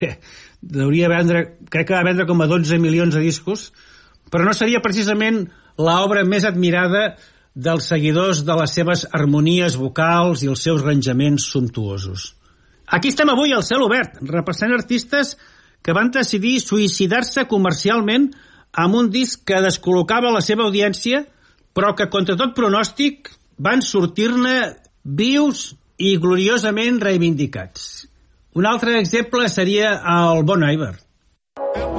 crec que va vendre com a 12 milions de discos, però no seria precisament l'obra més admirada dels seguidors de les seves harmonies vocals i els seus arranjaments sumptuosos. Aquí estem avui al cel obert, repassant artistes que van decidir suïcidar-se comercialment amb un disc que descol·locava la seva audiència, però que, contra tot pronòstic, van sortir-ne vius i gloriosament reivindicats. Un altre exemple seria el Bon Iver.